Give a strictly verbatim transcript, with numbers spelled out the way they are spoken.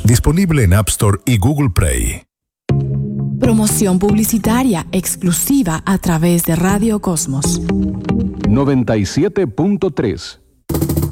Disponible en App Store y Google Play. Promoción publicitaria exclusiva a través de Radio Cosmos. noventa y siete punto tres.